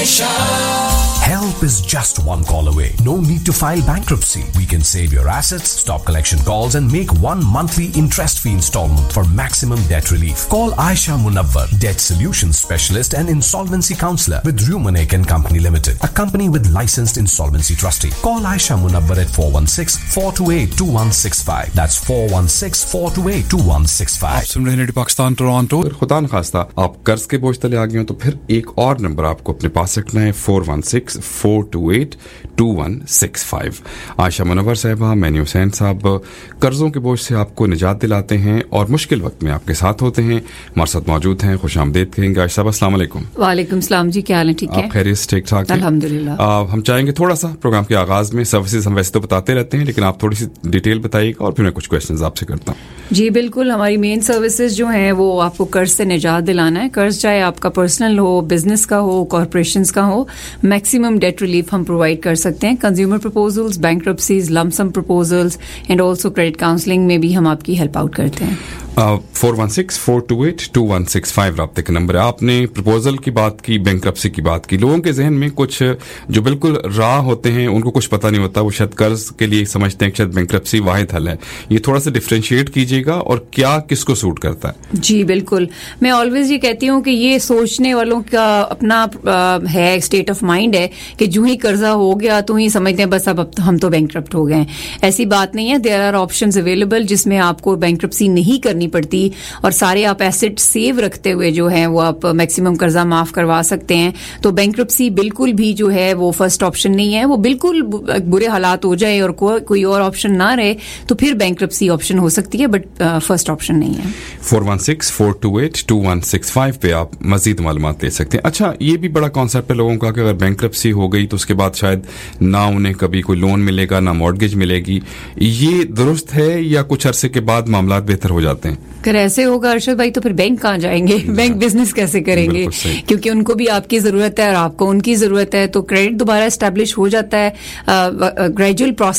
Help is just one call away. No need to file bankruptcy. We can save your assets, stop collection calls and make one monthly interest-free installment for maximum debt relief. Call Aisha Munawwar, Debt Solutions Specialist and Insolvency Counselor with Rumanek & Company Limited, a company with licensed insolvency trustee. Call Aisha Munawwar at 416-428-2165. That's 416-428-2165. आप सुन रहे हैं Pakistan Toronto. खुदा न खास्ता आप कर्ज के बोझ तले आ गए हो तो फिर एक और नंबर आपको अपने पास रखना है 416-428-2165. आयशा मुनव्वर साहबा, मैनी हुसैन साहब कर्जों के बोझ से आपको निजात दिलाते हैं और मुश्किल वक्त में आपके साथ होते हैं. हमारे साथ मौजूद हैं, खुशामदीद कहेंगे. आयशा साहब अस्सलाम वालेकुम. वालेकुम सलाम जी, क्या हाल है? ठीक है, आप खैरियत से? ठीक ठाक? अल्हम्दुलिल्लाह. हम चाहेंगे थोड़ा सा प्रोग्राम के आगाज में सर्विसेज हम वैसे तो बताते रहते हैं, लेकिन आप थोड़ी सी डिटेल बताइएगा और फिर मैं कुछ क्वेश्चंस आपसे करता हूँ. जी बिल्कुल, हमारी मेन सर्विसेज जो हैं वो आपको कर्ज से निजात दिलाना है. कर्ज चाहे आपका पर्सनल हो, बिजनेस का हो, कॉर्पोरेशंस का हो, मैक्सिमम डेट रिलीफ हम प्रोवाइड कर सकते हैं. Consumer proposals, बैंक्रप्सीज, lump some proposals and also credit counselling में भी हम आपकी हेल्प आउट करते हैं. 416-428-2165 राब्ते का नंबर है. आपने प्रपोजल की बात की, बैंक्रप्सी की बात की. लोगों के जहन में कुछ जो बिल्कुल राह होते हैं, उनको कुछ पता नहीं होता. वो शायद कर्ज के लिए समझते हैं कि शायद बैंक्रप्सी वाहिद हल है. ये थोड़ा सा डिफरेंशिएट कीजिएगा और क्या किसको सूट करता है? जी बिल्कुल, मैं ऑलवेज ये कहती हूँ कि ये सोचने वालों का अपना है स्टेट ऑफ माइंड है कि जो ही कर्जा हो गया तो ही समझते हैं बस अब हम तो बैंक्रप्ट हो गए. ऐसी बात नहीं है. देयर आर ऑप्शंस अवेलेबल जिसमें आपको बैंक्रप्सी नहीं करनी पड़ती और सारे आप एसेट सेव रखते हुए जो है वो आप मैक्सिमम कर्जा माफ करवा सकते हैं. तो बैंक्रप्सी बिल्कुल भी जो है वो फर्स्ट ऑप्शन नहीं है. वो बिल्कुल बुरे हालात हो जाए और कोई और ऑप्शन ना रहे तो फिर बैंक्रप्सी ऑप्शन हो सकती है, बट फर्स्ट ऑप्शन नहीं है. 416-428-2165 पे आप मजीद मालूमात ले सकते हैं. अच्छा, ये भी बड़ा कॉन्सेप्ट है लोगों का कि अगर बैंक्रप्सी हो गई तो उसके बाद शायद ना उन्हें कभी कोई लोन मिलेगा, ना मॉर्गेज मिलेगी. ये दुरुस्त है या कुछ अरसे के बाद मामलात बेहतर हो जाते हैं? अगर ऐसे होगा अरशद भाई तो फिर बैंक कहाँ जाएंगे? बैंक बिजनेस कैसे करेंगे? क्योंकि उनको भी आपकी जरूरत है और आपको उनकी जरूरत है. तो क्रेडिट दोबारा एस्टैब्लिश हो जाता है. Gradual process